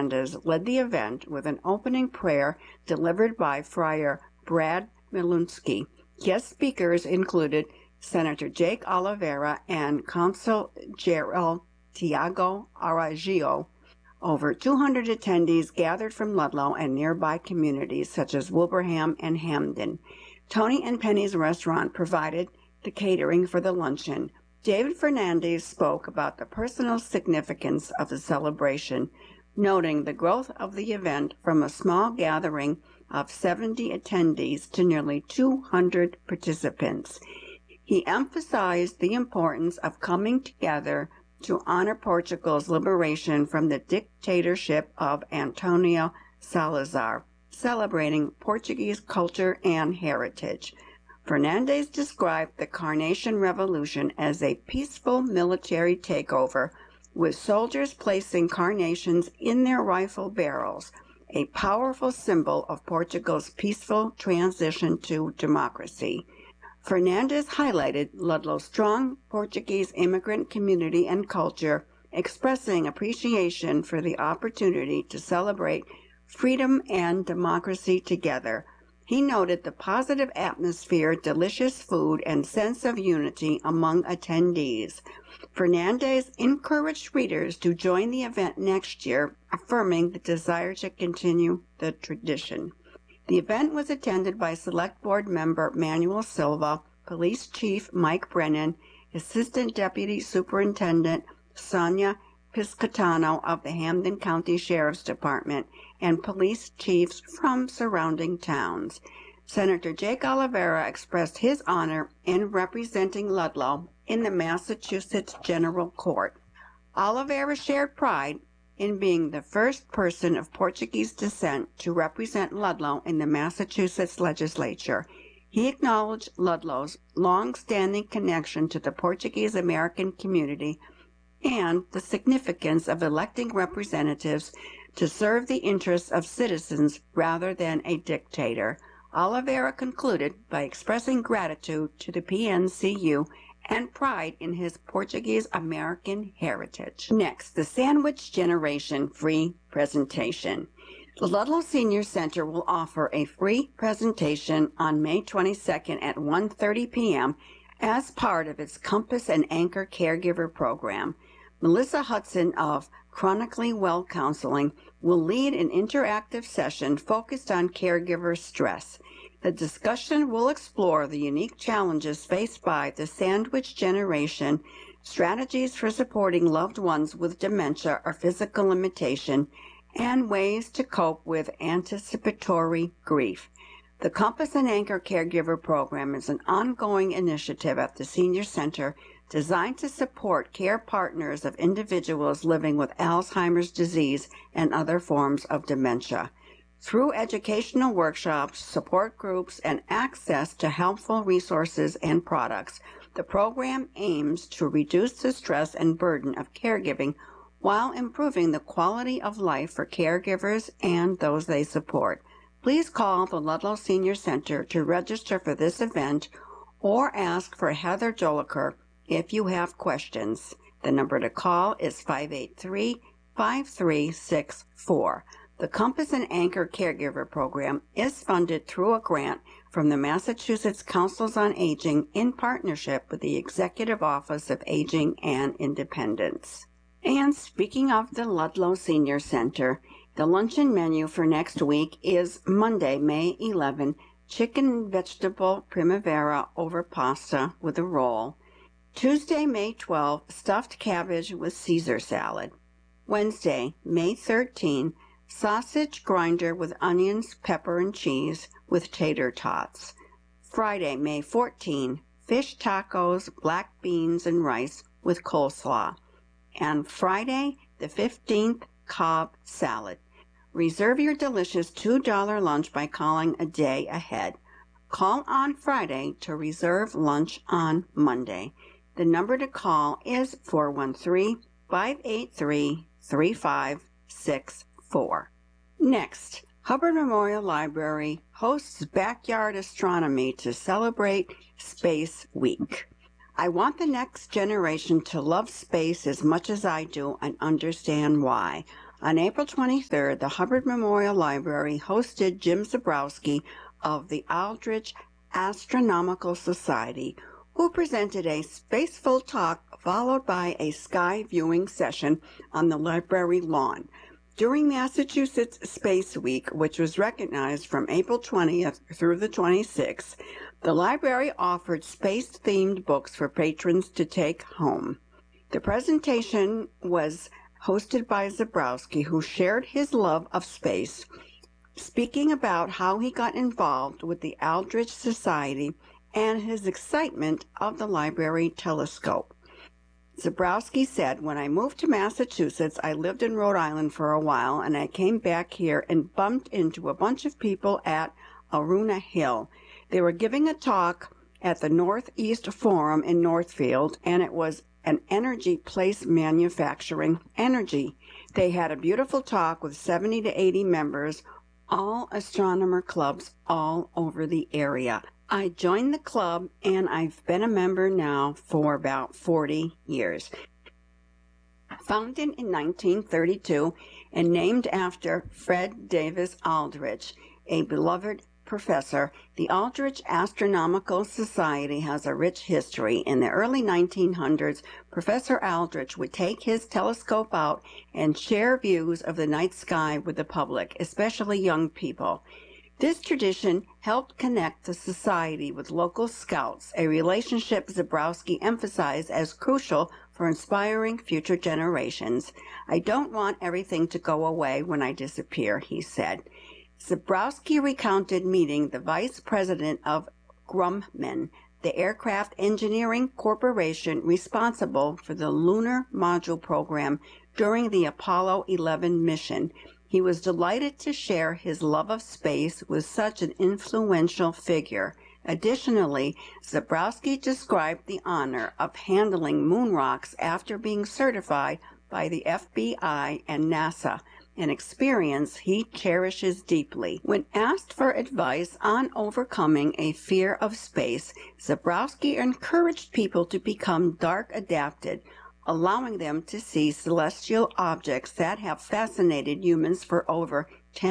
Fernandez led the event with an opening prayer delivered by Friar Brad Milunsky. Guest speakers included Senator Jake Oliveira and Consul General Tiago Araujo. Over 200 attendees gathered from Ludlow and nearby communities such as Wilbraham and Hamden. Tony and Penny's restaurant provided the catering for the luncheon. David Fernandez spoke about the personal significance of the celebration, noting the growth of the event from a small gathering of 70 attendees to nearly 200 participants. He emphasized the importance of coming together to honor Portugal's liberation from the dictatorship of Antonio Salazar, celebrating Portuguese culture and heritage. Fernandez described the Carnation Revolution as a peaceful military takeover, with soldiers placing carnations in their rifle barrels, a powerful symbol of Portugal's peaceful transition to democracy. Fernandez highlighted Ludlow's strong Portuguese immigrant community and culture, expressing appreciation for the opportunity to celebrate freedom and democracy together. He noted the positive atmosphere, delicious food, and sense of unity among attendees. Fernandez encouraged readers to join the event next year, affirming the desire to continue the tradition. The event was attended by Select Board member Manuel Silva, Police Chief Mike Brennan, Assistant Deputy Superintendent Sonia Piscatano of the Hamden County Sheriff's Department, and police chiefs from surrounding towns. Senator Jake Oliveira expressed his honor in representing Ludlow in the Massachusetts General Court. Oliveira shared pride in being the first person of Portuguese descent to represent Ludlow in the Massachusetts legislature. He acknowledged Ludlow's long-standing connection to the Portuguese American community and the significance of electing representatives to serve the interests of citizens rather than a dictator. Oliveira concluded by expressing gratitude to the PNCU and pride in his Portuguese American heritage. Next, the Sandwich Generation free presentation. The Ludlow Senior Center will offer a free presentation on May 22nd at 1:30 p.m. as part of its Compass and Anchor Caregiver Program. Melissa Hudson of Chronically Well Counseling will lead an interactive session focused on caregiver stress. The discussion will explore the unique challenges faced by the sandwich generation, strategies for supporting loved ones with dementia or physical limitation, and ways to cope with anticipatory grief. The Compass and Anchor Caregiver Program is an ongoing initiative at the Senior Center designed to support care partners of individuals living with Alzheimer's disease and other forms of dementia. Through educational workshops, support groups, and access to helpful resources and products, the program aims to reduce the stress and burden of caregiving while improving the quality of life for caregivers and those they support. Please call the Ludlow Senior Center to register for this event or ask for Heather Joliker if you have questions. The number to call is 583-5364. The Compass and Anchor Caregiver Program is funded through a grant from the Massachusetts Councils on Aging in partnership with the Executive Office of Aging and Independence. And speaking of the Ludlow Senior Center, the luncheon menu for next week is Monday, May 11, chicken and vegetable primavera over pasta with a roll. Tuesday, May 12, stuffed cabbage with Caesar salad. Wednesday, May 13, sausage grinder with onions, pepper, and cheese with tater tots. Friday, May 14, fish tacos, black beans, and rice with coleslaw. And Friday, the 15th, Cobb salad. Reserve your delicious $2 lunch by calling a day ahead. Call on Friday to reserve lunch on Monday. The number to call is 413-583-3564. Next, Hubbard Memorial Library hosts Backyard Astronomy to celebrate Space Week. I want the next generation to love space as much as I do and understand why. On April 23rd, the Hubbard Memorial Library hosted Jim Zebrowski of the Aldrich Astronomical Society, who presented a spaceful talk followed by a sky viewing session on the library lawn. During Massachusetts Space Week, which was recognized from April 20th through the 26th, the library offered space-themed books for patrons to take home. The presentation was hosted by Zebrowski, who shared his love of space, speaking about how he got involved with the Aldrich Society and his excitement of the library telescope. Zebrowski said, "When I moved to Massachusetts, I lived in Rhode Island for a while, and I came back here and bumped into a bunch of people at Aruna Hill. They were giving a talk at the Northeast Forum in Northfield, and it was an energy place manufacturing energy. They had a beautiful talk with 70 to 80 members, all astronomer clubs all over the area. I joined the club, and I've been a member now for about 40 years. Founded in 1932 and named after Fred Davis Aldrich, a beloved professor, the Aldrich Astronomical Society has a rich history. In the early 1900s, Professor Aldrich would take his telescope out and share views of the night sky with the public, especially young people. This tradition helped connect the society with local scouts, a relationship Zebrowski emphasized as crucial for inspiring future generations. I don't want everything to go away when I disappear," he said. Zebrowski recounted meeting the vice president of Grumman, the aircraft engineering corporation responsible for the lunar module program during the Apollo 11 mission. He was delighted to share his love of space with such an influential figure. Additionally, Zebrowski described the honor of handling moon rocks after being certified by the FBI and NASA, an experience he cherishes deeply. When asked for advice on overcoming a fear of space, Zebrowski encouraged people to become dark adapted, allowing them to see celestial objects that have fascinated humans for over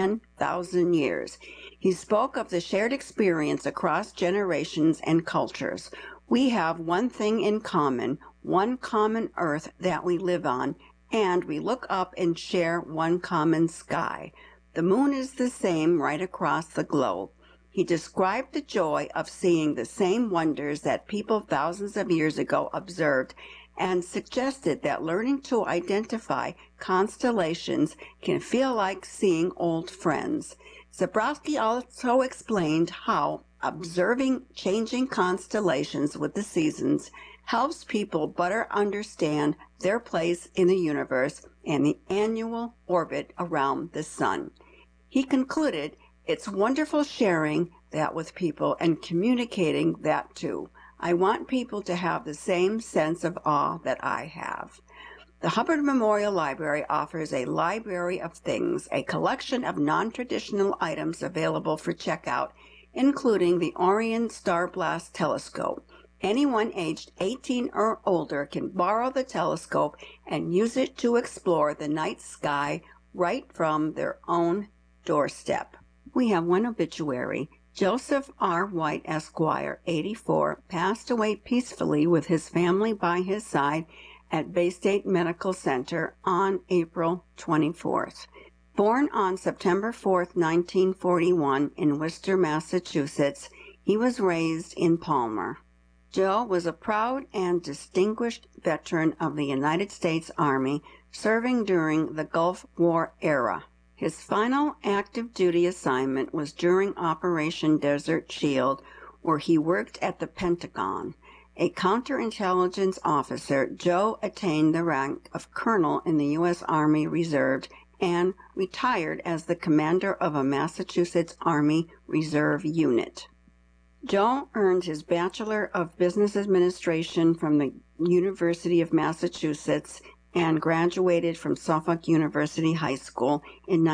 10,000 years. He spoke of the shared experience across generations and cultures. "We have one thing in common, one common earth that we live on, and we look up and share one common sky. The moon is the same right across the globe." He described the joy of seeing the same wonders that people thousands of years ago observed, and suggested that learning to identify constellations can feel like seeing old friends. Zebrowski also explained how observing changing constellations with the seasons helps people better understand their place in the universe and the annual orbit around the sun. He concluded, "It's wonderful sharing that with people and communicating that too. I want people to have the same sense of awe that I have." The Hubbard Memorial Library offers a library of things, a collection of non-traditional items available for checkout, including the Orion Star Blast Telescope. Anyone aged 18 or older can borrow the telescope and use it to explore the night sky right from their own doorstep. We have one obituary. Joseph R. White, Esquire, 84, passed away peacefully with his family by his side at Bay State Medical Center on April 24th. Born on September 4th, 1941, in Worcester, Massachusetts, he was raised in Palmer. Joe was a proud and distinguished veteran of the United States Army, serving during the Gulf War era. His final active duty assignment was during Operation Desert Shield, where he worked at the Pentagon. A counterintelligence officer, Joe attained the rank of colonel in the U.S. Army Reserve and retired as the commander of a Massachusetts Army Reserve unit. Joe earned his Bachelor of Business Administration from the University of Massachusetts and graduated from Suffolk University High School in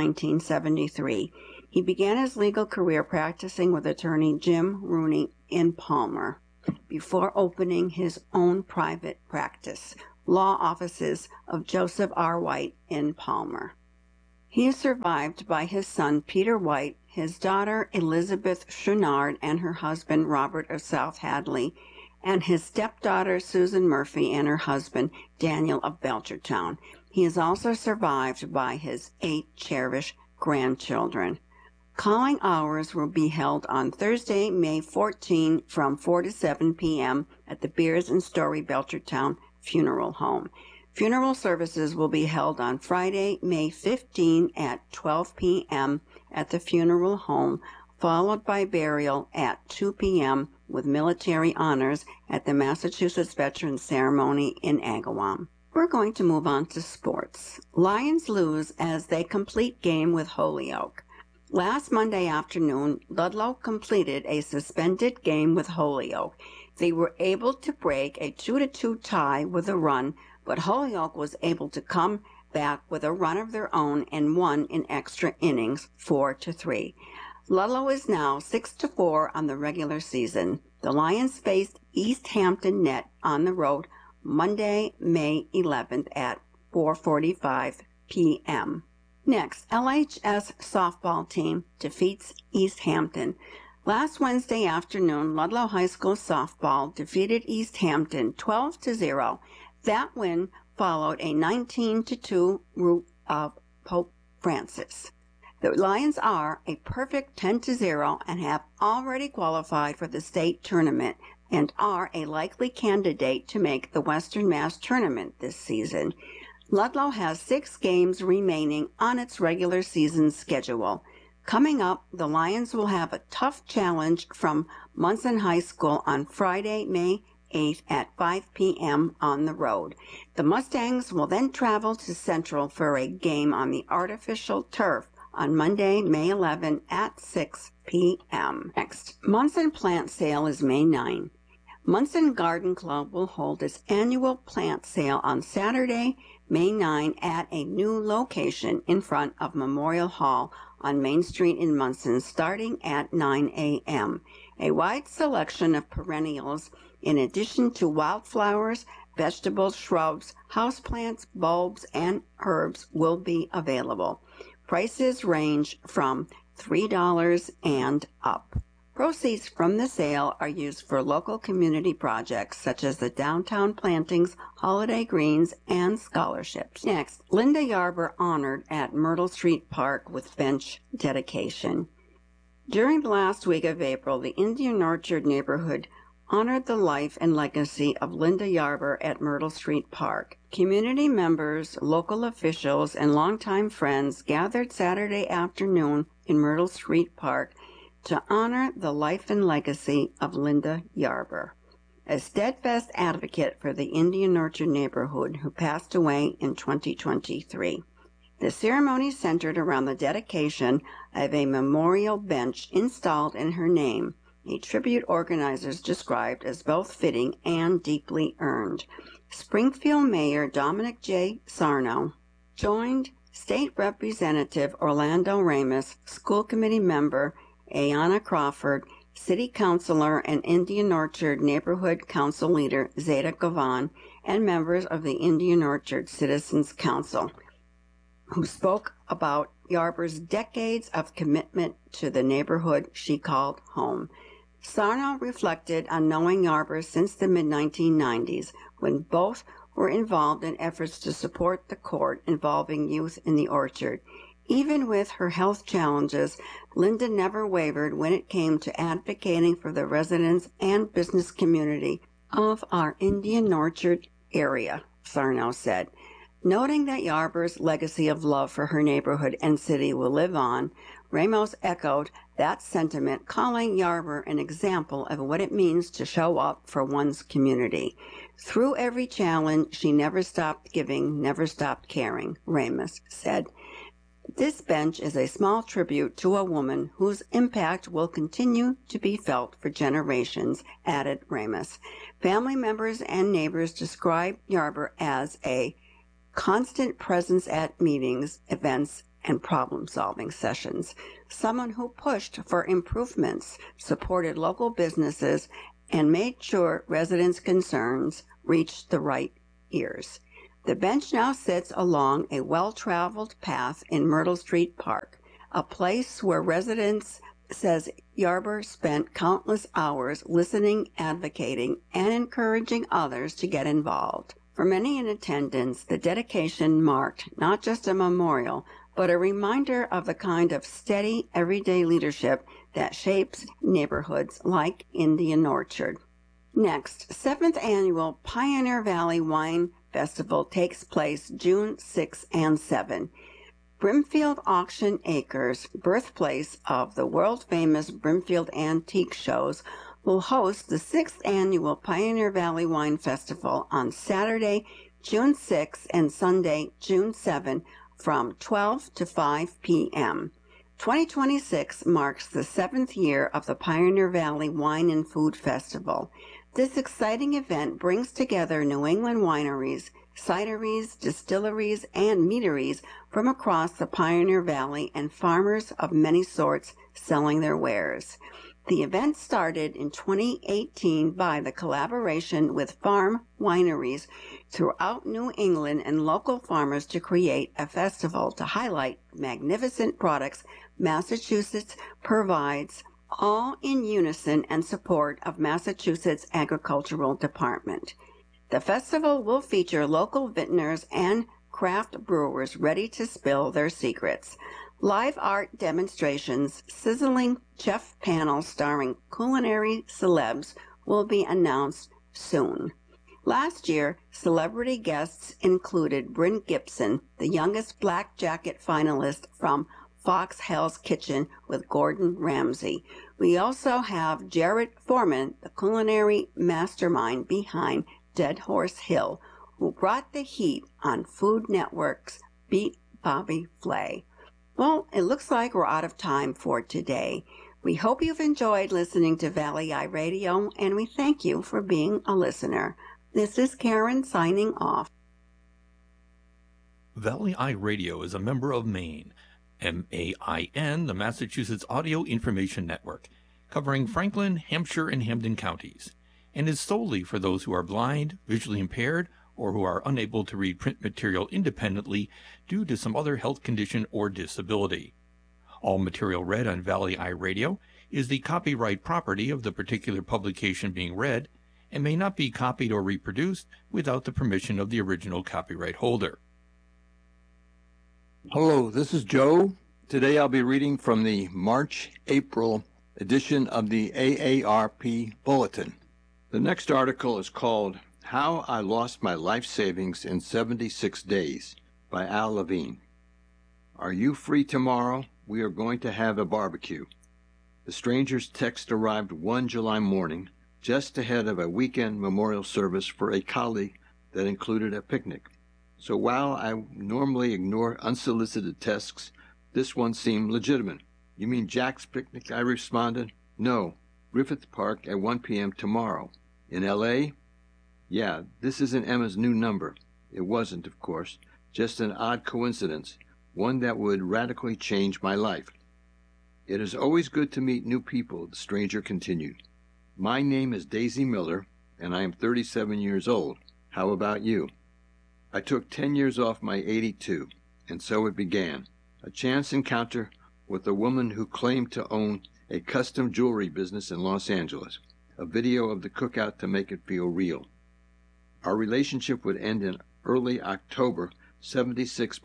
1973. He began his legal career practicing with attorney Jim Rooney in Palmer before opening his own private practice, law offices of Joseph R. White in Palmer. He is survived by his son Peter White, his daughter Elizabeth Chouinard and her husband Robert of South Hadley, and his stepdaughter Susan Murphy and her husband Daniel of Belchertown. He is also survived by his 8 cherished grandchildren. Calling hours will be held on Thursday, May 14 from 4 to 7 p.m. at the Beers and Story Belchertown Funeral Home. Funeral services will be held on Friday, May 15 at 12 p.m. at the funeral home, followed by burial at 2 p.m. with military honors at the Massachusetts Veterans Ceremony in Agawam. We're going to move on to sports. Lions lose as they complete game with Holyoke. Last Monday afternoon, Ludlow completed a suspended game with Holyoke. They were able to break a 2-2 tie with a run, but Holyoke was able to come back with a run of their own and won in extra innings, 4-3. Ludlow is now 6-4 on the regular season. The Lions faced East Hampton Net on the road Monday, May 11th at 4:45 p.m. Next, LHS softball team defeats East Hampton. Last Wednesday afternoon, Ludlow High School softball defeated East Hampton 12-0. That win followed a 19-2 rout of Pope Francis. The Lions are a perfect 10-0 and have already qualified for the state tournament and are a likely candidate to make the Western Mass tournament this season. Ludlow has 6 games remaining on its regular season schedule. Coming up, the Lions will have a tough challenge from Munson High School on Friday, May 8th at 5 p.m. on the road. The Mustangs will then travel to Central for a game on the artificial turf on Monday, May 11 at 6 p.m. Next, Munson Plant Sale is May 9. Munson Garden Club will hold its annual plant sale on Saturday, May 9 at a new location in front of Memorial Hall on Main Street in Munson starting at 9 a.m. A wide selection of perennials in addition to wildflowers, vegetables, shrubs, houseplants, bulbs, and herbs will be available. Prices range from $3 and up. Proceeds from the sale are used for local community projects such as the Downtown Plantings, Holiday Greens, and scholarships. Next, Linda Yarber honored at Myrtle Street Park with bench dedication. During the last week of April, the Indian Orchard neighborhood honored the life and legacy of Linda Yarber at Myrtle Street Park. Community members, local officials, and longtime friends gathered Saturday afternoon in Myrtle Street Park to honor the life and legacy of Linda Yarber, a steadfast advocate for the Indian Orchard neighborhood who passed away in 2023. The ceremony centered around the dedication of a memorial bench installed in her name, a tribute organizers described as both fitting and deeply earned. Springfield Mayor Dominic J. Sarno joined State Representative Orlando Ramus, School Committee member Ayanna Crawford, City Councilor and Indian Orchard Neighborhood Council leader Zeta Gavan, and members of the Indian Orchard Citizens Council, who spoke about Yarber's decades of commitment to the neighborhood she called home. Sarno reflected on knowing Yarber since the mid-1990s, when both were involved in efforts to support the court involving youth in the orchard. Even with her health challenges, Linda never wavered when it came to advocating for the residents and business community of our Indian Orchard area, Sarno said. Noting that Yarber's legacy of love for her neighborhood and city will live on, Ramos echoed that sentiment, calling Yarber an example of what it means to show up for one's community. Through every challenge, she never stopped giving, never stopped caring, Ramos said. This bench is a small tribute to a woman whose impact will continue to be felt for generations, added Ramos. Family members and neighbors describe Yarber as a constant presence at meetings, events, and problem-solving sessions, someone who pushed for improvements, supported local businesses, and made sure residents' concerns reached the right ears. The bench now sits along a well-traveled path in Myrtle Street Park, a place where residents says Yarber spent countless hours listening, advocating, and encouraging others to get involved. For many in attendance, the dedication marked not just a memorial, but a reminder of the kind of steady, everyday leadership that shapes neighborhoods like Indian Orchard. Next, 7th Annual Pioneer Valley Wine Festival takes place June 6 and 7. Brimfield Auction Acres, birthplace of the world-famous Brimfield Antique Shows, will host the 6th Annual Pioneer Valley Wine Festival on Saturday, June 6 and Sunday, June 7 from 12 to 5 p.m. 2026 marks the 7th year of the Pioneer Valley Wine and Food Festival. This exciting event brings together New England wineries, cideries, distilleries, and meaderies from across the Pioneer Valley and farmers of many sorts selling their wares. The event started in 2018 by the collaboration with farm wineries throughout New England and local farmers to create a festival to highlight magnificent products Massachusetts provides, all in unison and support of Massachusetts Agricultural Department. The festival will feature local vintners and craft brewers ready to spill their secrets. Live art demonstrations, sizzling chef panels starring culinary celebs will be announced soon. Last year, celebrity guests included Bryn Gibson, the youngest Black Jacket finalist from Fox Hell's Kitchen with Gordon Ramsay. We also have Jared Foreman, the culinary mastermind behind Dead Horse Hill, who brought the heat on Food Network's Beat Bobby Flay. Well, it looks like we're out of time for today. We hope you've enjoyed listening to Valley Eye Radio, and we thank you for being a listener. This is Karen signing off. Valley Eye Radio is a member of MAIN, MAIN, the Massachusetts Audio Information Network, covering Franklin, Hampshire, and Hampden counties, and is solely for those who are blind, visually impaired, or who are unable to read print material independently due to some other health condition or disability. All material read on Valley Eye Radio is the copyright property of the particular publication being read and may not be copied or reproduced without the permission of the original copyright holder. Hello, this is Joe. Today I'll be reading from the March-April edition of the AARP Bulletin. The next article is called How I Lost My Life Savings in 76 Days by Al Levine. Are you free tomorrow? We are going to have a barbecue. The stranger's text arrived one July morning, just ahead of a weekend memorial service for a colleague that included a picnic. So while I normally ignore unsolicited texts, this one seemed legitimate. You mean Jack's picnic? I responded. No, Griffith Park at 1 p.m. tomorrow. In L.A.? Yeah, this isn't Emma's new number. It wasn't, of course, just an odd coincidence, one that would radically change my life. It is always good to meet new people, the stranger continued. My name is Daisy Miller, and I am 37 years old. How about you? I took 10 years off my 82, and so it began. A chance encounter with a woman who claimed to own a custom jewelry business in Los Angeles. A video of the cookout to make it feel real. Our relationship would end in early October 76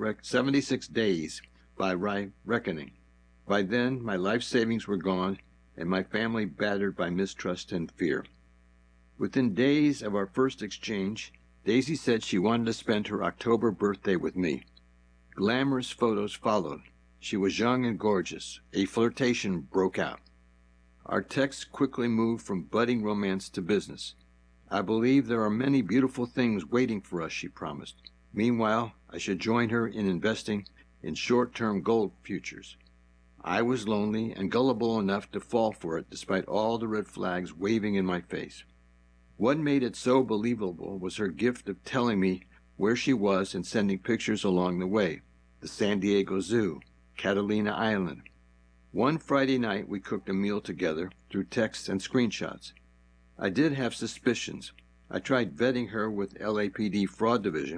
76 days by reckoning. By then, my life savings were gone and my family battered by mistrust and fear. Within days of our first exchange, Daisy said she wanted to spend her October birthday with me. Glamorous photos followed. She was young and gorgeous. A flirtation broke out. Our texts quickly moved from budding romance to business. I believe there are many beautiful things waiting for us, she promised. Meanwhile, I should join her in investing in short-term gold futures. I was lonely and gullible enough to fall for it despite all the red flags waving in my face. What made it so believable was her gift of telling me where she was and sending pictures along the way. The San Diego Zoo, Catalina Island. One Friday night we cooked a meal together through texts and screenshots. I did have suspicions. I tried vetting her with LAPD Fraud Division,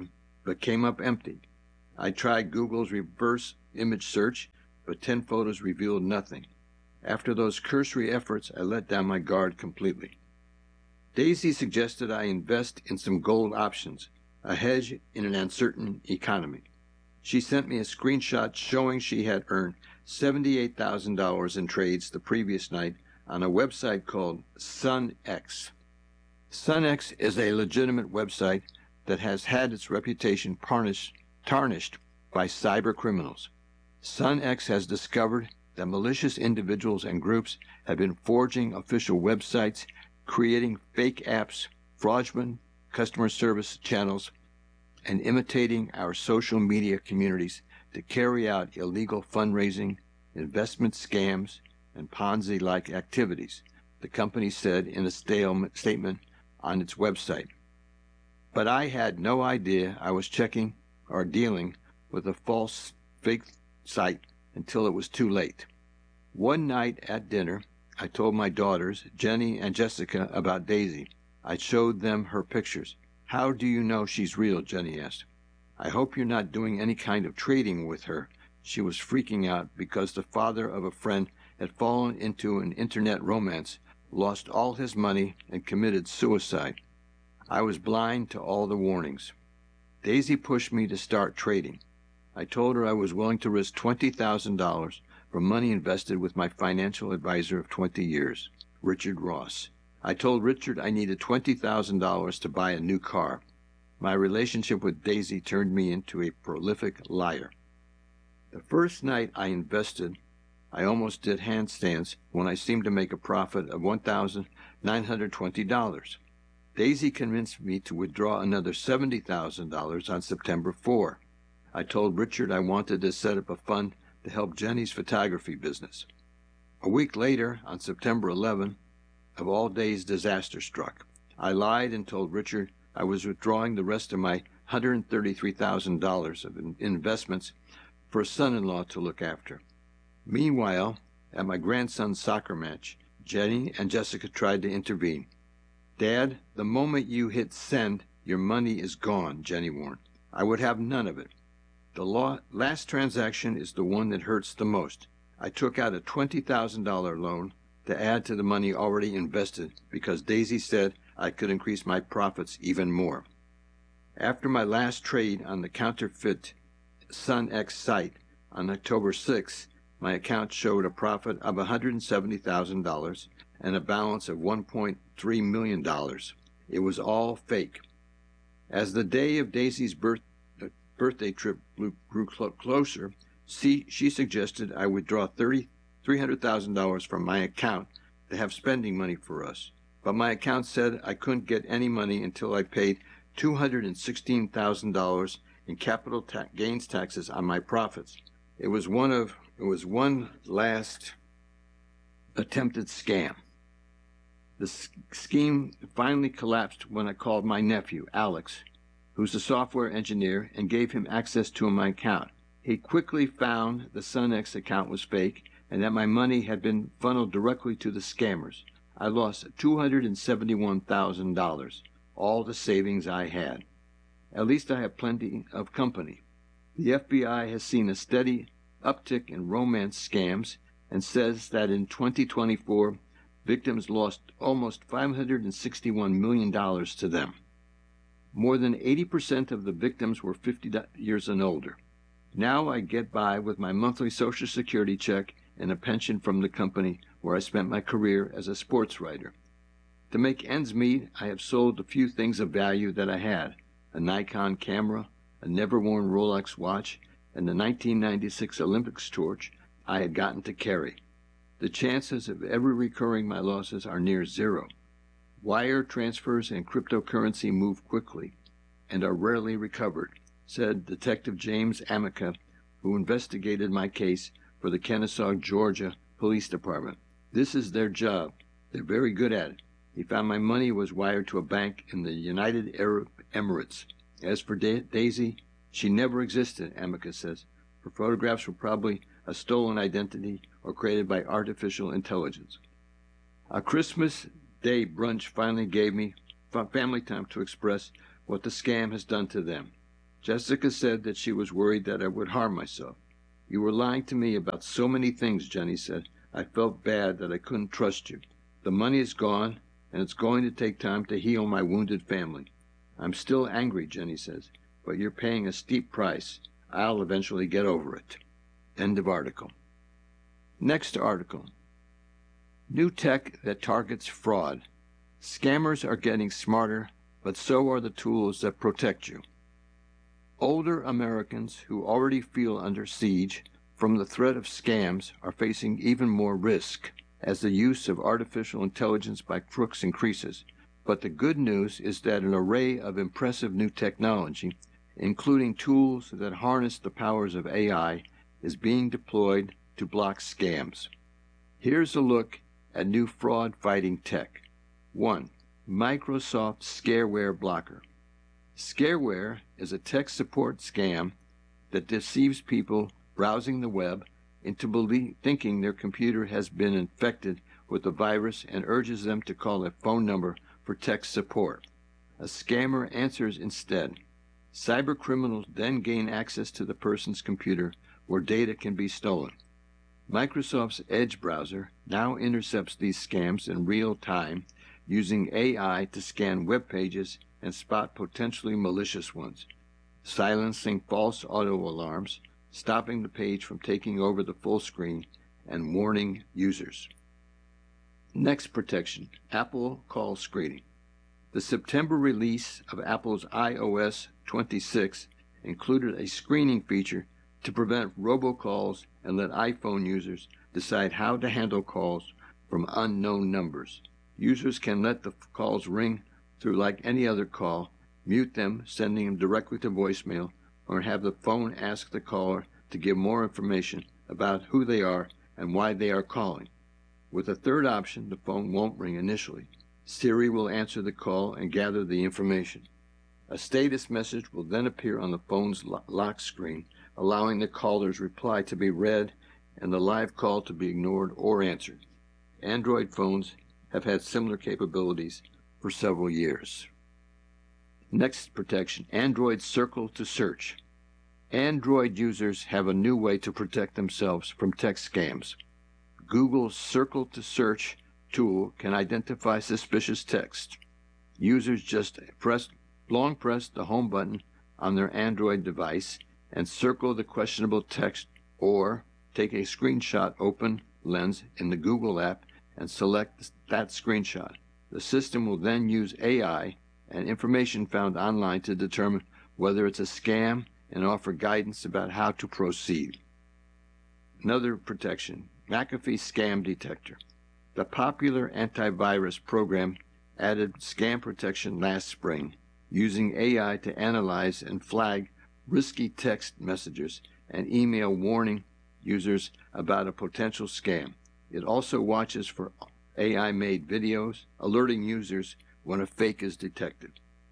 but came up empty. I tried Google's reverse image search, but 10 photos revealed nothing. After those cursory efforts, I let down my guard completely. Daisy suggested I invest in some gold options, a hedge in an uncertain economy. She sent me a screenshot showing she had earned $78,000 in trades the previous night on a website called SunX. SunX is a legitimate website that has had its reputation tarnished by cyber criminals. SunX has discovered that malicious individuals and groups have been forging official websites, creating fake apps, fraudulent customer service channels, and imitating our social media communities to carry out illegal fundraising, investment scams, and Ponzi-like activities, the company said in a statement on its website. But I had no idea I was checking or dealing with a false fake site until it was too late. One night at dinner, I told my daughters, Jenny and Jessica, about Daisy. I showed them her pictures. "How do you know she's real?" Jenny asked. "I hope you're not doing any kind of trading with her." She was freaking out because the father of a friend had fallen into an internet romance, lost all his money, and committed suicide. I was blind to all the warnings. Daisy pushed me to start trading. I told her I was willing to risk $20,000 for money invested with my financial advisor of 20 years, Richard Ross. I told Richard I needed $20,000 to buy a new car. My relationship with Daisy turned me into a prolific liar. The first night I invested, I almost did handstands when I seemed to make a profit of $1,920. Daisy convinced me to withdraw another $70,000 on September 4. I told Richard I wanted to set up a fund to help Jenny's photography business. A week later, on September 11, of all days, disaster struck. I lied and told Richard I was withdrawing the rest of my $133,000 of investments for a son-in-law to look after. Meanwhile, at my grandson's soccer match, Jenny and Jessica tried to intervene. "Dad, the moment you hit send, your money is gone," Jenny warned. "I would have none of it. The last transaction is the one that hurts the most. I took out a $20,000 loan to add to the money already invested because Daisy said I could increase my profits even more." After my last trade on the counterfeit SunX site on October 6, my account showed a profit of $170,000 and a balance of $1.3 million. It was all fake. As the day of Daisy's birthday trip grew closer, she suggested I withdraw $300,000 from my account to have spending money for us. But my account said I couldn't get any money until I paid $216,000 in capital gains taxes on my profits. It was one last attempted scam. The scheme finally collapsed when I called my nephew, Alex, who's a software engineer, and gave him access to my account. He quickly found the SunX account was fake and that my money had been funneled directly to the scammers. I lost $271,000, all the savings I had. At least I have plenty of company. The FBI has seen a steady uptick in romance scams and says that in 2024, victims lost almost $561 million to them. More than 80% of the victims were 50 years and older. Now I get by with my monthly Social Security check and a pension from the company where I spent my career as a sports writer. To make ends meet, I have sold the few things of value that I had: a Nikon camera, a never-worn Rolex watch, and the 1996 Olympics torch I had gotten to carry. The chances of ever recurring my losses are near zero. Wire transfers and cryptocurrency move quickly and are rarely recovered, said Detective James Amica, who investigated my case for the Kennesaw, Georgia Police Department. This is their job. They're very good at it. He found my money was wired to a bank in the United Arab Emirates. As for Daisy, she never existed, Amica says. Her photographs were probably a stolen identity or created by artificial intelligence. A Christmas Day brunch finally gave me family time to express what the scam has done to them. Jessica said that she was worried that I would harm myself. You were lying to me about so many things, Jenny said. I felt bad that I couldn't trust you. The money is gone, and it's going to take time to heal my wounded family. I'm still angry, Jenny says, but you're paying a steep price. I'll eventually get over it. End of article. Next article. New tech that targets fraud. Scammers are getting smarter, but so are the tools that protect you. Older Americans who already feel under siege from the threat of scams are facing even more risk as the use of artificial intelligence by crooks increases. But the good news is that an array of impressive new technology, including tools that harness the powers of AI, is being deployed to block scams. Here's a look at new fraud-fighting tech. 1. Microsoft Scareware Blocker. Scareware is a tech support scam that deceives people browsing the web into thinking their computer has been infected with a virus and urges them to call a phone number for tech support. A scammer answers instead. Cybercriminals then gain access to the person's computer where data can be stolen. Microsoft's Edge browser now intercepts these scams in real time using AI to scan web pages and spot potentially malicious ones, silencing false auto alarms, stopping the page from taking over the full screen, and warning users. Next protection, Apple call screening. The September release of Apple's iOS 26 included a screening feature to prevent robocalls and let iPhone users decide how to handle calls from unknown numbers. Users can let the calls ring through like any other call, mute them, sending them directly to voicemail, or have the phone ask the caller to give more information about who they are and why they are calling. With a third option, the phone won't ring initially. Siri will answer the call and gather the information. A status message will then appear on the phone's lock screen, allowing the caller's reply to be read and the live call to be ignored or answered. Android phones have had similar capabilities for several years. Next protection, Android Circle to Search. Android users have a new way to protect themselves from text scams. Google's Circle to Search tool can identify suspicious text. Users just long press the home button on their Android device and circle the questionable text, or take a screenshot open lens in the Google app and select that screenshot. The system will then use AI and information found online to determine whether it's a scam and offer guidance about how to proceed. Another protection, McAfee Scam Detector. The popular antivirus program added scam protection last spring, using AI to analyze and flag risky text messages and email warning users about a potential scam. It also watches for AI-made videos, alerting users when a fake is detected.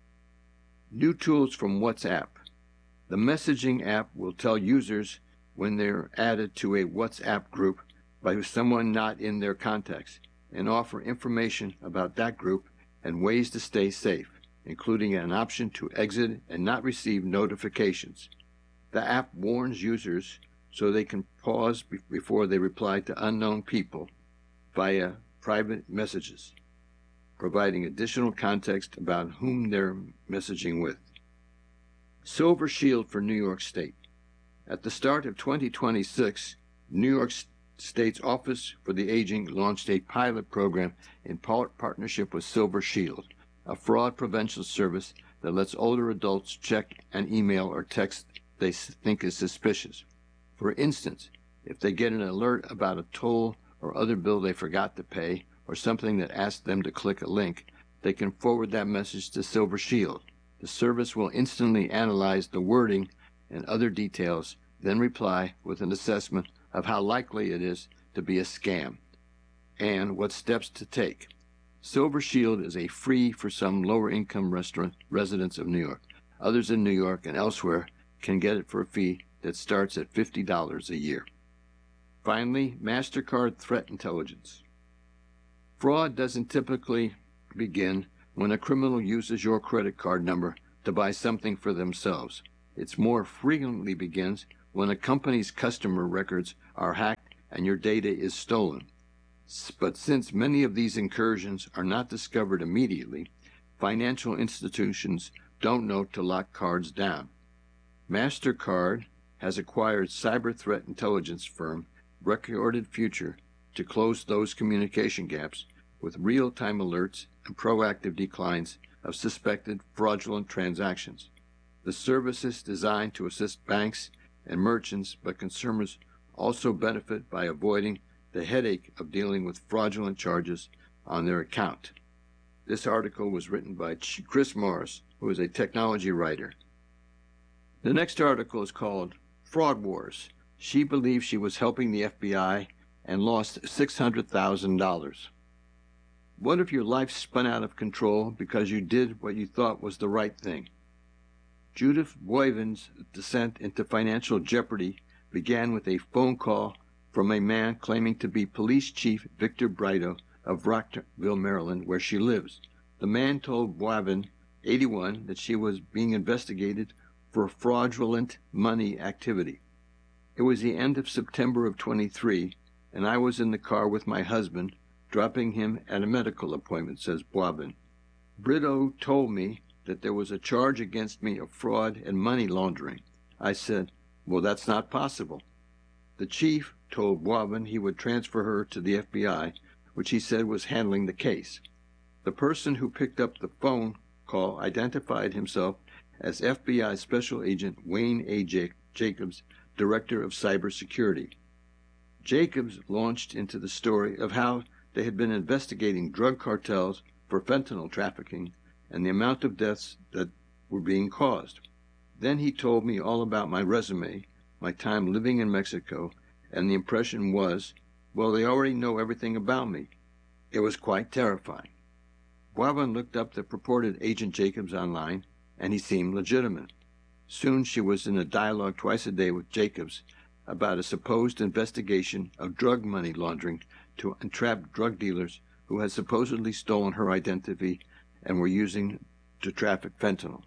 New tools from WhatsApp. The messaging app will tell users when they're added to a WhatsApp group by someone not in their contacts and offer information about that group and ways to stay safe, including an option to exit and not receive notifications. The app warns users so they can pause before they reply to unknown people via private messages, providing additional context about whom they're messaging with. Silver Shield for New York State. At the start of 2026, New York State's Office for the Aging launched a pilot program in partnership with Silver Shield, a fraud prevention service that lets older adults check an email or text they think is suspicious. For instance, if they get an alert about a toll or other bill they forgot to pay, or something that asks them to click a link, they can forward that message to Silver Shield. The service will instantly analyze the wording and other details, then reply with an assessment of how likely it is to be a scam and what steps to take. Silver Shield is a free for some lower-income residents of New York. Others in New York and elsewhere can get it for a fee that starts at $50 a year. Finally, MasterCard Threat Intelligence. Fraud doesn't typically begin when a criminal uses your credit card number to buy something for themselves. It more frequently begins when a company's customer records are hacked and your data is stolen. But since many of these incursions are not discovered immediately, financial institutions don't know to lock cards down. MasterCard has acquired cyber threat intelligence firm Recorded Future to close those communication gaps with real-time alerts and proactive declines of suspected fraudulent transactions. The service is designed to assist banks and merchants, but consumers also benefit by avoiding the headache of dealing with fraudulent charges on their account. This article was written by Chris Morris, who is a technology writer. The next article is called Fraud Wars. She believes she was helping the FBI and lost $600,000. What if your life spun out of control because you did what you thought was the right thing? Judith Boyven's descent into financial jeopardy began with a phone call from a man claiming to be Police Chief Victor Brito of Rockville, Maryland, where she lives. The man told Boyven, 81, that she was being investigated for fraudulent money activity. It was the end of September of 23, and I was in the car with my husband, dropping him at a medical appointment, says Boyven. Brito told me that there was a charge against me of fraud and money laundering. I said, well, that's not possible. The chief told Boyven he would transfer her to the FBI, which he said was handling the case. The person who picked up the phone call identified himself as FBI Special Agent Wayne A. Jacobs, Director of Cybersecurity. Jacobs launched into the story of how they had been investigating drug cartels for fentanyl trafficking and the amount of deaths that were being caused. Then he told me all about my resume, my time living in Mexico, and the impression was, well, they already know everything about me. It was quite terrifying. Boyven looked up the purported Agent Jacobs online, and he seemed legitimate. Soon she was in a dialogue twice a day with Jacobs about a supposed investigation of drug money laundering to entrap drug dealers who had supposedly stolen her identity and were using to traffic fentanyl.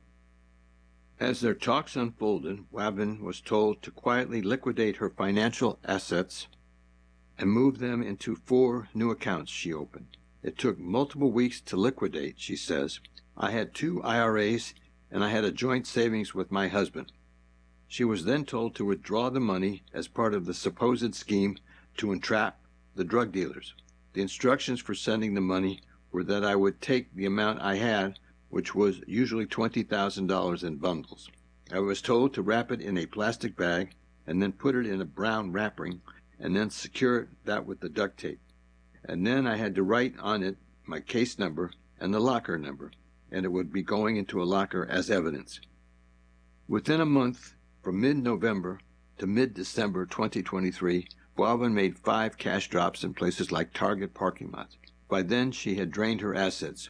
As their talks unfolded, Boyven was told to quietly liquidate her financial assets and move them into 4 new accounts she opened. It took multiple weeks to liquidate, she says. I had 2 IRAs and I had a joint savings with my husband. She was then told to withdraw the money as part of the supposed scheme to entrap the drug dealers. The instructions for sending the money were that I would take the amount I had, which was usually $20,000 in bundles. I was told to wrap it in a plastic bag and then put it in a brown wrapping and then secure that with the duct tape. And then I had to write on it my case number and the locker number, and it would be going into a locker as evidence. Within a month, from mid-November to mid-December 2023, Boyven made 5 cash drops in places like Target parking lots. By then, she had drained her assets,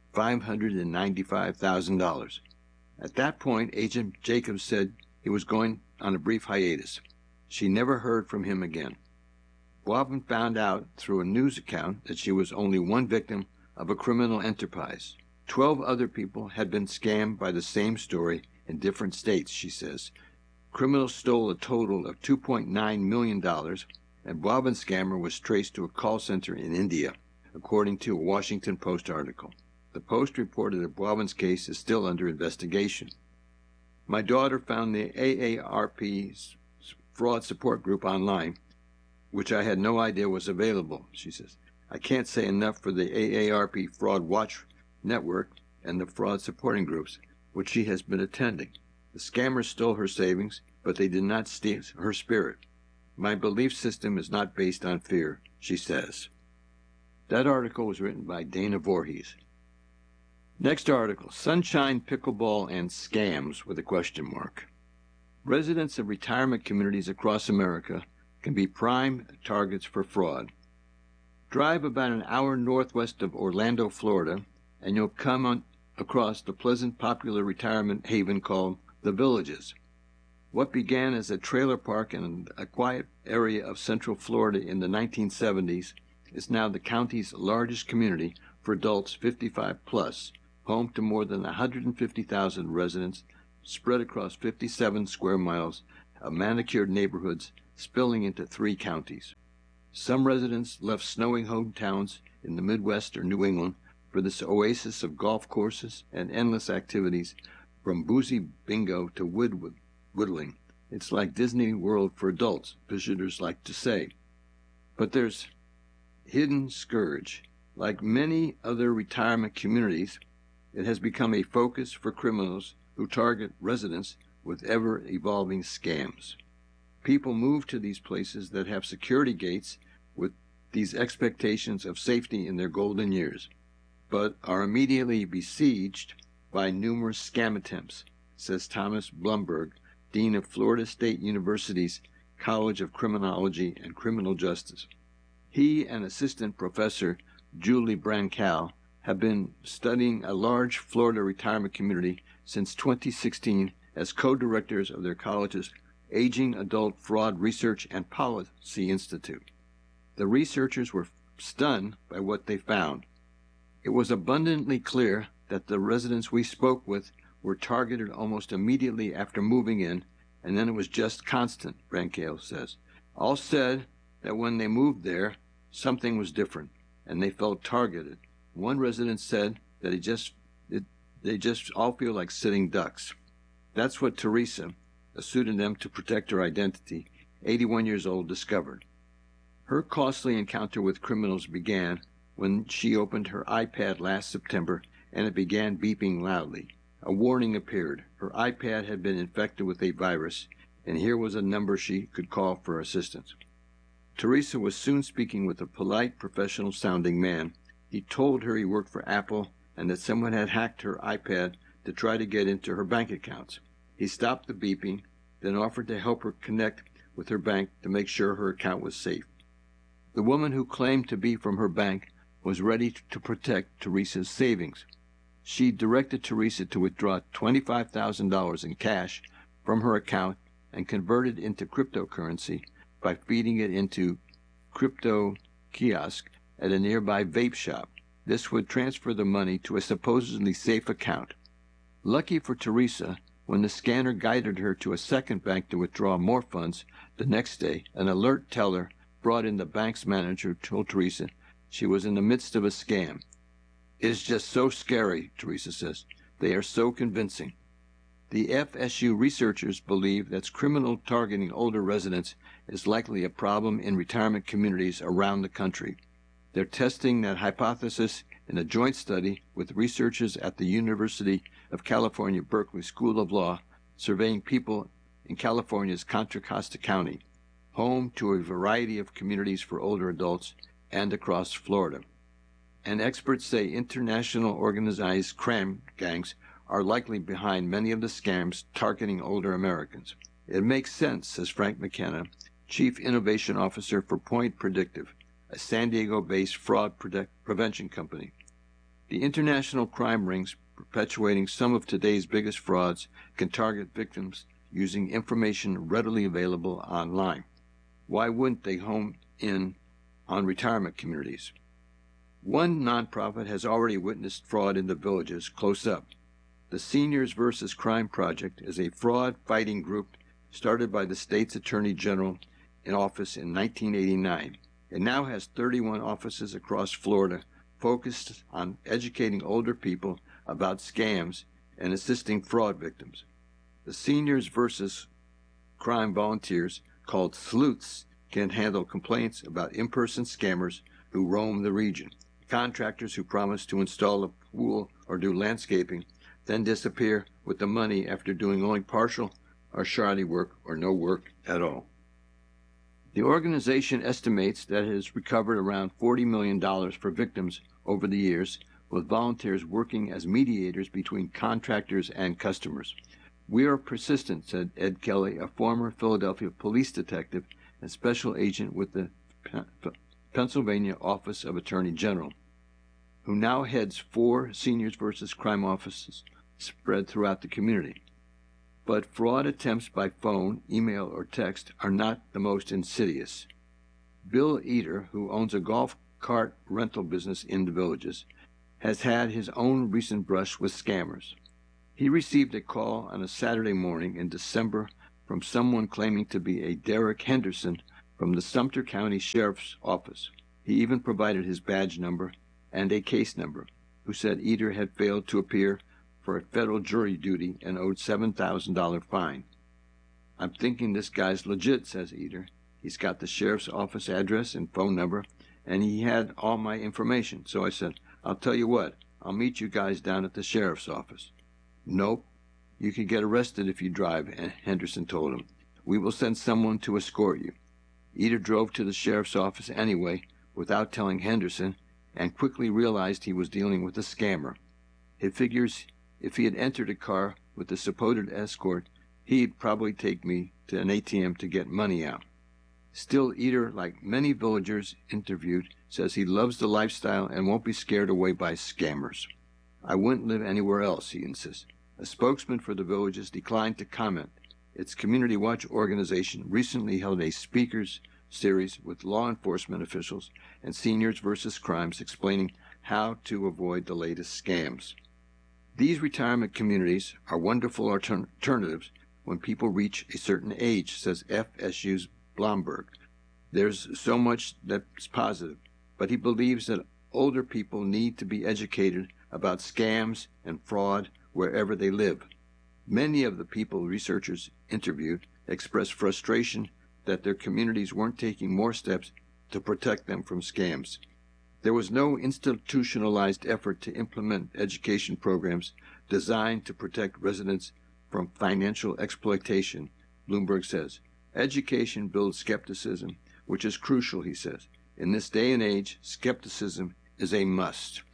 $595,000. At that point, Agent Jacobs said he was going on a brief hiatus. She never heard from him again. Boyven found out through a news account that she was only one victim of a criminal enterprise. 12 other people had been scammed by the same story in different states, she says. Criminals stole a total of $2.9 million, and Boyven's scammer was traced to a call center in India, according to a Washington Post article. The Post reported that Boyven's case is still under investigation. My daughter found the AARP's fraud support group online, which I had no idea was available, she says. I can't say enough for the AARP Fraud Watch Network and the fraud supporting groups, which she has been attending. The scammers stole her savings, but they did not steal her spirit. My belief system is not based on fear, she says. That article was written by Dana Voorhees. Next article, Sunshine Pickleball and Scams with a question mark. Residents of retirement communities across America can be prime targets for fraud. Drive about an hour northwest of Orlando, Florida, and you'll come across the pleasant, popular retirement haven called The Villages. What began as a trailer park in a quiet area of Central Florida in the 1970s is now the county's largest community for adults 55 plus, home to more than 150,000 residents spread across 57 square miles of manicured neighborhoods spilling into 3 counties. Some residents left snowy hometowns in the Midwest or New England for this oasis of golf courses and endless activities, from boozy bingo to whittling. It's like Disney World for adults, visitors like to say. But there's hidden scourge. Like many other retirement communities, it has become a focus for criminals who target residents with ever-evolving scams. People move to these places that have security gates with these expectations of safety in their golden years, but are immediately besieged by numerous scam attempts, says Thomas Blumberg, Dean of Florida State University's College of Criminology and Criminal Justice. He and Assistant Professor Julie Brancal have been studying a large Florida retirement community since 2016 as co-directors of their college's Aging Adult Fraud Research and Policy Institute. The researchers were stunned by what they found. It was abundantly clear that the residents we spoke with were targeted almost immediately after moving in, and then it was just constant, Brancal says. All said that when they moved there, something was different, and they felt targeted. One resident said that they just all feel like sitting ducks. That's what Teresa, a pseudonym to protect her identity, 81 years old, discovered. Her costly encounter with criminals began when she opened her iPad last September and it began beeping loudly. A warning appeared. Her iPad had been infected with a virus, and here was a number she could call for assistance. Teresa was soon speaking with a polite, professional-sounding man. He told her he worked for Apple and that someone had hacked her iPad to try to get into her bank accounts. He stopped the beeping, then offered to help her connect with her bank to make sure her account was safe. The woman who claimed to be from her bank was ready to protect Teresa's savings. She directed Teresa to withdraw $25,000 in cash from her account and convert it into cryptocurrency by feeding it into crypto kiosk at a nearby vape shop. This would transfer the money to a supposedly safe account. Lucky for Teresa, when the scanner guided her to a second bank to withdraw more funds the next day, an alert teller brought in the bank's manager told Teresa she was in the midst of a scam. It's just so scary, Teresa says. They are so convincing. The FSU researchers believe that criminal targeting older residents is likely a problem in retirement communities around the country. They're testing that hypothesis in a joint study with researchers at the University of California, Berkeley School of Law, surveying people in California's Contra Costa County, home to a variety of communities for older adults, and across Florida. And experts say international organized crime gangs are likely behind many of the scams targeting older Americans. It makes sense, says Frank McKenna, Chief Innovation Officer for Point Predictive, a San Diego-based fraud prevention company. The international crime rings perpetuating some of today's biggest frauds can target victims using information readily available online. Why wouldn't they home in on retirement communities? One nonprofit has already witnessed fraud in the villages close up. The Seniors vs. Crime Project is a fraud-fighting group started by the state's Attorney General in office in 1989. It now has 31 offices across Florida focused on educating older people about scams and assisting fraud victims. The Seniors vs. Crime volunteers, called sleuths, can handle complaints about in-person scammers who roam the region. Contractors who promise to install a pool or do landscaping then disappear with the money after doing only partial or shoddy work or no work at all. The organization estimates that it has recovered around $40 million for victims over the years, with volunteers working as mediators between contractors and customers. We are persistent, said Ed Kelly, a former Philadelphia police detective and special agent with the Pennsylvania Office of Attorney General, who now heads 4 Seniors vs. Crime offices spread throughout the community. But fraud attempts by phone, email, or text are not the most insidious. Bill Eater, who owns a golf cart rental business in the villages, has had his own recent brush with scammers. He received a call on a Saturday morning in December from someone claiming to be a Derek Henderson from the Sumter County Sheriff's Office. He even provided his badge number and a case number, who said Eder had failed to appear for a federal jury duty and owed $7,000 fine. "I'm thinking this guy's legit," says Eder. "He's got the sheriff's office address and phone number, and he had all my information. So I said, I'll tell you what, I'll meet you guys down at the sheriff's office." "Nope. You could get arrested if you drive," Henderson told him. "We will send someone to escort you." Eder drove to the sheriff's office anyway, without telling Henderson, and quickly realized he was dealing with a scammer. He figures if he had entered a car with the supposed escort, he'd probably take me to an ATM to get money out. Still, Eder, like many villagers interviewed, says he loves the lifestyle and won't be scared away by scammers. "I wouldn't live anywhere else," he insists. A spokesman for the villages declined to comment. Its Community Watch organization recently held a speakers series with law enforcement officials and Seniors versus Crimes explaining how to avoid the latest scams. These retirement communities are wonderful alternatives when people reach a certain age, says FSU's Blomberg. There's so much that's positive, but he believes that older people need to be educated about scams and fraud wherever they live. Many of the people researchers interviewed expressed frustration that their communities weren't taking more steps to protect them from scams. There was no institutionalized effort to implement education programs designed to protect residents from financial exploitation, Bloomberg says. Education builds skepticism, which is crucial, he says. In this day and age, skepticism is a must.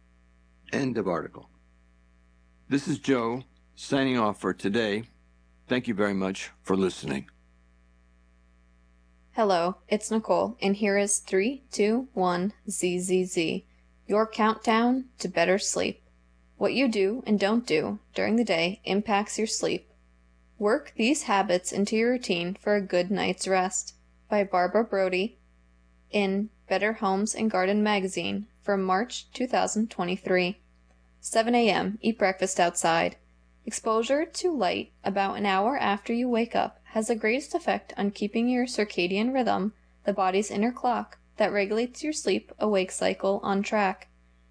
End of article. This is Joe, signing off for today. Thank you very much for listening. Hello, it's Nicole, and here is 3, 2, 1, ZZZ, your countdown to better sleep. What you do and don't do during the day impacts your sleep. Work these habits into your routine for a good night's rest. By Barbara Brody in Better Homes and Garden magazine for March 2023. 7 a.m. Eat breakfast outside. Exposure to light about an hour after you wake up has the greatest effect on keeping your circadian rhythm, the body's inner clock that regulates your sleep-awake cycle, on track.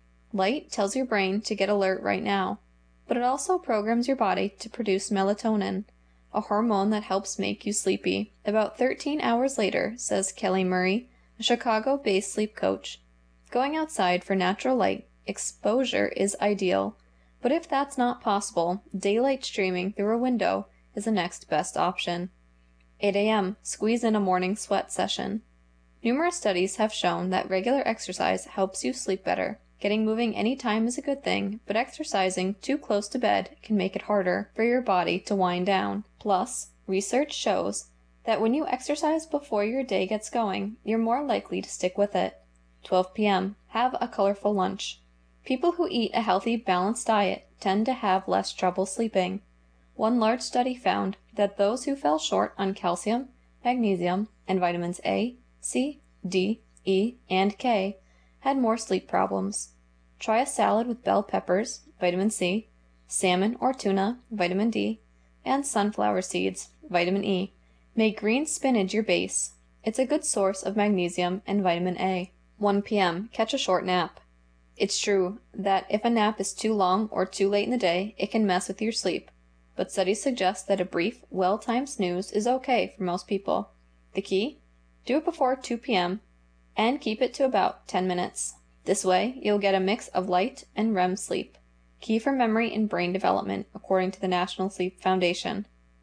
Light tells your brain to get alert right now, but it also programs your body to produce melatonin, a hormone that helps make you sleepy, about 13 hours later, says Kelly Murray, a Chicago-based sleep coach. Going outside for natural light exposure is ideal, but if that's not possible, daylight streaming through a window is the next best option. 8 a.m. Squeeze in a morning sweat session. Numerous studies have shown that regular exercise helps you sleep better. Getting moving any time is a good thing, but exercising too close to bed can make it harder for your body to wind down. Plus, research shows that when you exercise before your day gets going, you're more likely to stick with it. 12 p.m. Have a colorful lunch. People who eat a healthy, balanced diet tend to have less trouble sleeping. One large study found that those who fell short on calcium, magnesium, and vitamins A, C, D, E, and K had more sleep problems. Try a salad with bell peppers, vitamin C, salmon or tuna, vitamin D, and sunflower seeds, vitamin E. Make green spinach your base. It's a good source of magnesium and vitamin A. 1 p.m. Catch a short nap. It's true that if a nap is too long or too late in the day, it can mess with your sleep, but studies suggest that a brief, well-timed snooze is okay for most people. The key? Do it before 2 p.m. and keep it to about 10 minutes. This way, you'll get a mix of light and REM sleep, key for memory and brain development, according to the National Sleep Foundation.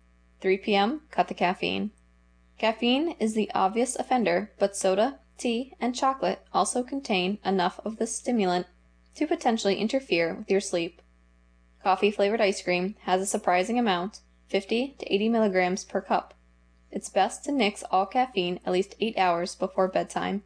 3 p.m. Cut the caffeine. Caffeine is the obvious offender, but soda, tea, and chocolate also contain enough of the stimulant to potentially interfere with your sleep. Coffee-flavored ice cream has a surprising amount, 50 to 80 milligrams per cup. It's best to nix all caffeine at least 8 hours before bedtime.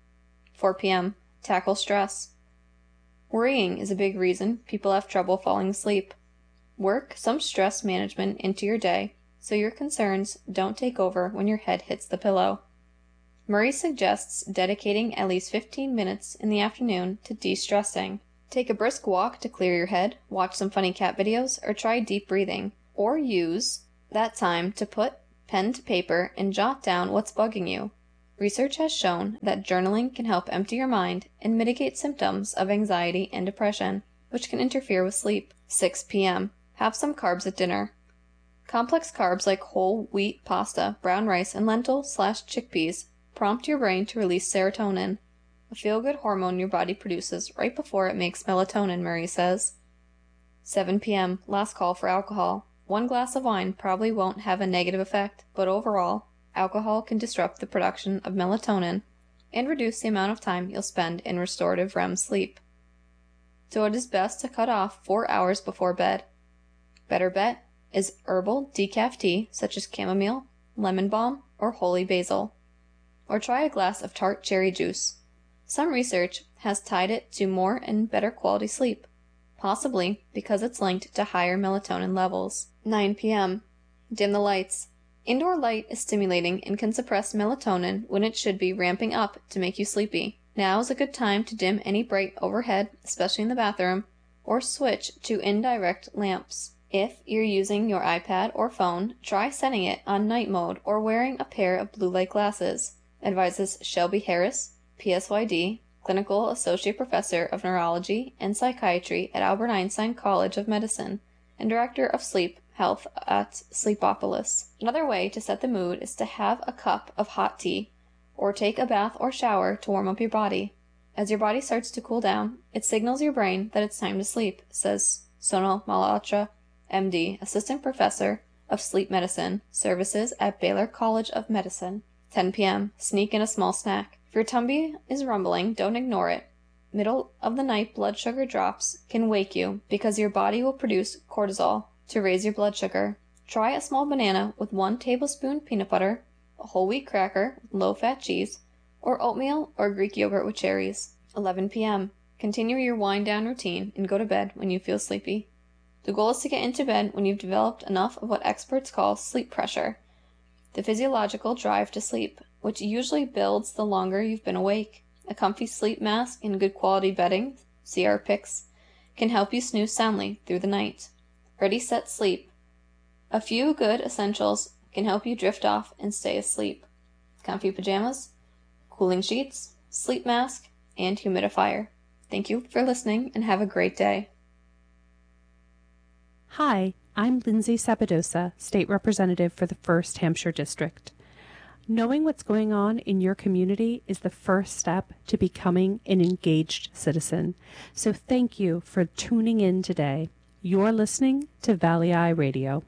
4 p.m. Tackle stress. Worrying is a big reason people have trouble falling asleep. Work some stress management into your day so your concerns don't take over when your head hits the pillow. Murray suggests dedicating at least 15 minutes in the afternoon to de-stressing. Take a brisk walk to clear your head, watch some funny cat videos, or try deep breathing. Or use that time to put pen to paper and jot down what's bugging you. Research has shown that journaling can help empty your mind and mitigate symptoms of anxiety and depression, which can interfere with sleep. 6 p.m. Have some carbs at dinner. Complex carbs like whole wheat pasta, brown rice, and lentil/chickpeas prompt your brain to release serotonin, a feel-good hormone your body produces right before it makes melatonin, Murray says. 7 p.m. Last call for alcohol. 1 glass of wine probably won't have a negative effect, but overall, alcohol can disrupt the production of melatonin and reduce the amount of time you'll spend in restorative REM sleep. So it is best to cut off 4 hours before bed. Better bet is herbal decaf tea such as chamomile, lemon balm, or holy basil. Or try a glass of tart cherry juice. Some research has tied it to more and better quality sleep, possibly because it's linked to higher melatonin levels. 9 p.m. Dim the lights. Indoor light is stimulating and can suppress melatonin when it should be ramping up to make you sleepy. Now is a good time to dim any bright overhead, especially in the bathroom, or switch to indirect lamps. If you're using your iPad or phone, try setting it on night mode or wearing a pair of blue light glasses, advises Shelby Harris, PSYD, Clinical Associate Professor of Neurology and Psychiatry at Albert Einstein College of Medicine, and Director of Sleep Health at Sleepopolis. Another way to set the mood is to have a cup of hot tea, or take a bath or shower to warm up your body. As your body starts to cool down, it signals your brain that it's time to sleep, says Sonal Malhotra, MD, Assistant Professor of Sleep Medicine, Services at Baylor College of Medicine. 10 p.m. Sneak in a small snack. If your tummy is rumbling, don't ignore it. Middle of the night blood sugar drops can wake you because your body will produce cortisol to raise your blood sugar. Try a small banana with 1 tablespoon peanut butter, a whole wheat cracker with low-fat cheese, or oatmeal or Greek yogurt with cherries. 11 p.m. Continue your wind-down routine and go to bed when you feel sleepy. The goal is to get into bed when you've developed enough of what experts call sleep pressure, the physiological drive to sleep, which usually builds the longer you've been awake. A comfy sleep mask and good quality bedding, see our pics, can help you snooze soundly through the night. Ready, set, sleep. A few good essentials can help you drift off and stay asleep. Comfy pajamas, cooling sheets, sleep mask, and humidifier. Thank you for listening and have a great day. Hi, I'm Lindsay Sabadosa, State Representative for the 1st Hampshire District. Knowing what's going on in your community is the first step to becoming an engaged citizen. So thank you for tuning in today. You're listening to Valley Eye Radio.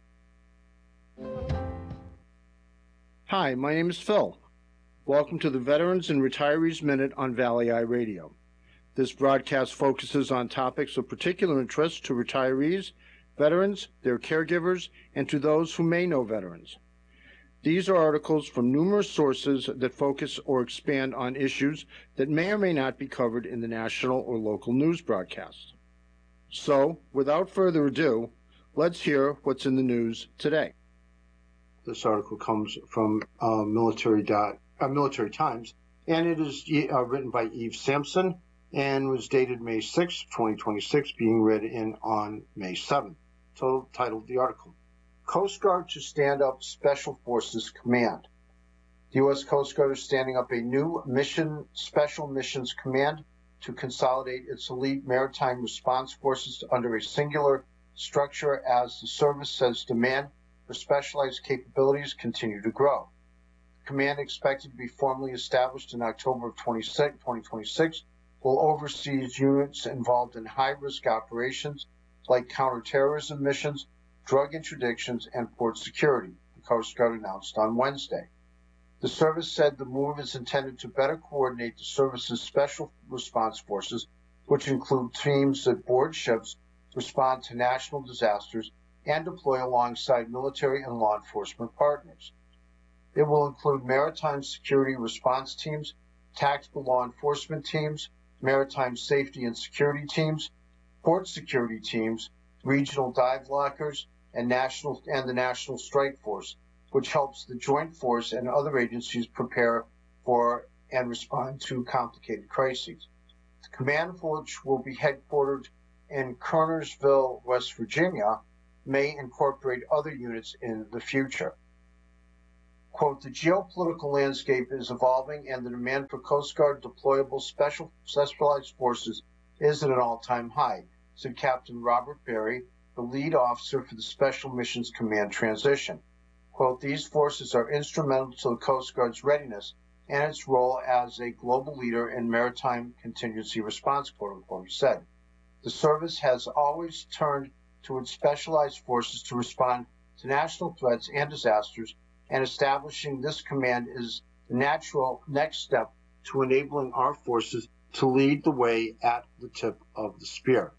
Hi, my name is Phil. Welcome to the Veterans and Retirees Minute on Valley Eye Radio. This broadcast focuses on topics of particular interest to retirees, veterans, their caregivers, and to those who may know veterans. These are articles from numerous sources that focus or expand on issues that may or may not be covered in the national or local news broadcasts. So, without further ado, let's hear what's in the news today. This article comes from Military Times, and it is written by Eve Sampson and was dated May 6, 2026, being read in on May 7. Title of the article: Coast Guard to stand up Special Forces Command. The U.S. Coast Guard is standing up a new Special Missions Command to consolidate its elite maritime response forces under a singular structure as the service says demand for specialized capabilities continue to grow. The command, expected to be formally established in October of 2026, will oversee units involved in high-risk operations like counterterrorism missions, drug interdictions, and port security, the Coast Guard announced on Wednesday. The service said the move is intended to better coordinate the service's special response forces, which include teams that board ships, respond to national disasters, and deploy alongside military and law enforcement partners. It will include maritime security response teams, tactical law enforcement teams, maritime safety and security teams, port security teams, regional dive lockers, and the National Strike Force, which helps the Joint Force and other agencies prepare for and respond to complicated crises. The command, which will be headquartered in Kernersville, West Virginia, may incorporate other units in the future. Quote, the geopolitical landscape is evolving and the demand for Coast Guard deployable specialized forces is at an all-time high, said Captain Robert Berry, the lead officer for the Special Missions Command transition. Quote, these forces are instrumental to the Coast Guard's readiness and its role as a global leader in maritime contingency response, quote unquote, he said. The service has always turned to its specialized forces to respond to national threats and disasters, and establishing this command is the natural next step to enabling our forces to lead the way at the tip of the spear.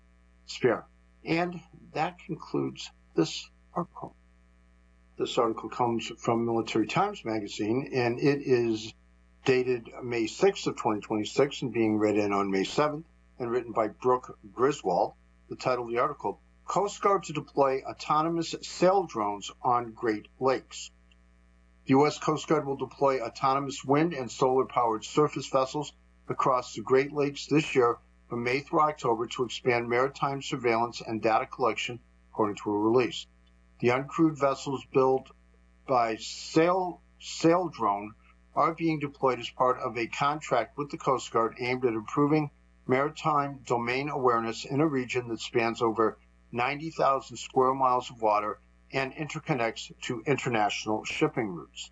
And that concludes this article. This article comes from Military Times Magazine, and it is dated May 6th of 2026 and being read in on May 7th and written by Brooke Griswold. The title of the article, Coast Guard to deploy autonomous sail drones on Great Lakes. The U.S. Coast Guard will deploy autonomous wind and solar-powered surface vessels across the Great Lakes this year from May through October to expand maritime surveillance and data collection, according to a release. The uncrewed vessels built by Sail Drone are being deployed as part of a contract with the Coast Guard aimed at improving maritime domain awareness in a region that spans over 90,000 square miles of water and interconnects to international shipping routes.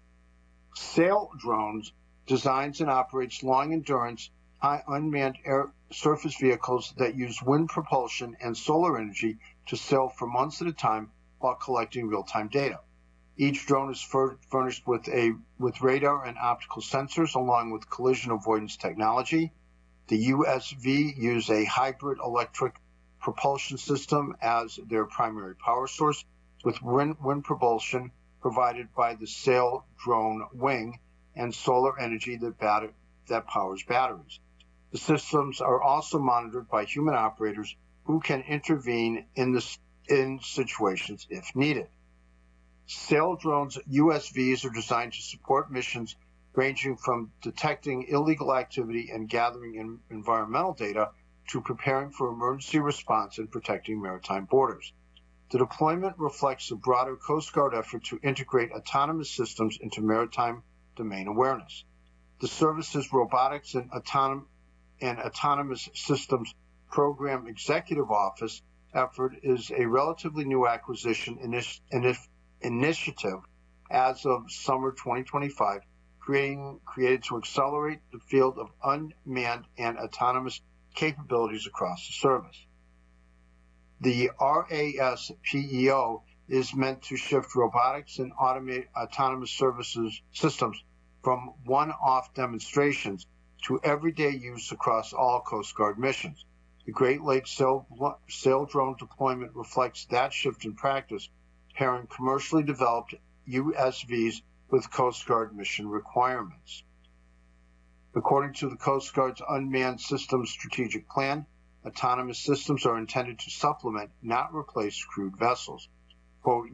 Sail Drones designs and operates long-endurance, high unmanned air surface vehicles that use wind propulsion and solar energy to sail for months at a time while collecting real-time data. Each drone is furnished with radar and optical sensors along with collision avoidance technology. The USV use a hybrid electric propulsion system as their primary power source, with wind propulsion provided by the Sail Drone wing and solar energy that powers batteries. The systems are also monitored by human operators who can intervene in situations if needed. Sail Drone's USVs are designed to support missions ranging from detecting illegal activity and gathering environmental data to preparing for emergency response and protecting maritime borders. The deployment reflects a broader Coast Guard effort to integrate autonomous systems into maritime domain awareness. The service's Robotics and Autonomous Systems Program Executive Office effort is a relatively new acquisition initiative as of summer 2025, created to accelerate the field of unmanned and autonomous capabilities across the service. The RASPEO is meant to shift robotics and autonomous systems from one-off demonstrations to everyday use across all Coast Guard missions. The Great Lakes sail drone deployment reflects that shift in practice, pairing commercially developed USVs with Coast Guard mission requirements. According to the Coast Guard's Unmanned Systems Strategic Plan, autonomous systems are intended to supplement, not replace, crewed vessels. Quote,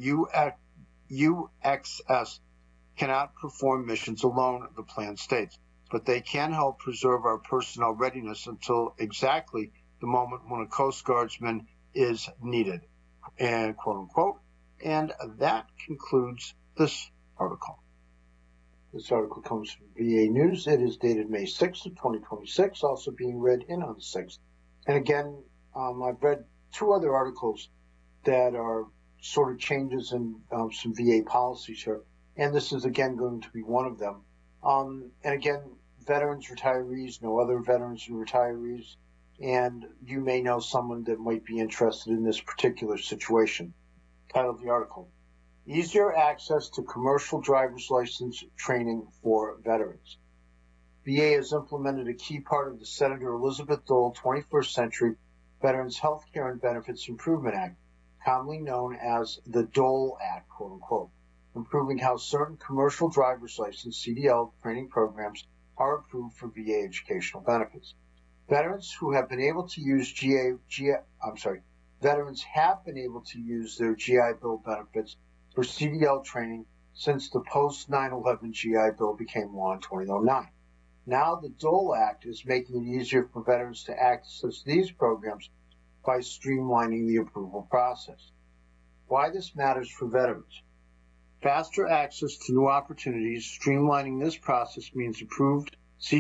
UXS cannot perform missions alone, the plan states, but they can help preserve our personnel readiness until exactly the moment when a Coast Guardsman is needed, and quote unquote. And that concludes this article. This article comes from VA News. It is dated May 6th of 2026, also being read in on the 6th. And again, I've read two other articles that are sort of changes in some VA policies here. And this is, again, going to be one of them. And again, veterans, retirees, know other veterans and retirees, and you may know someone that might be interested in this particular situation. Title of the article, Easier Access to Commercial Driver's License Training for Veterans. VA has implemented a key part of the Senator Elizabeth Dole 21st Century Veterans Health Care and Benefits Improvement Act, commonly known as the Dole Act, quote unquote, improving how certain commercial driver's license CDL training programs are approved for VA educational benefits. Veterans have been able to use their GI Bill benefits for CDL training since the post 9/11 GI Bill became law in 2009. Now the DOLE Act is making it easier for veterans to access these programs by streamlining the approval process. Why this matters for veterans. Faster access to new opportunities, streamlining this process means approved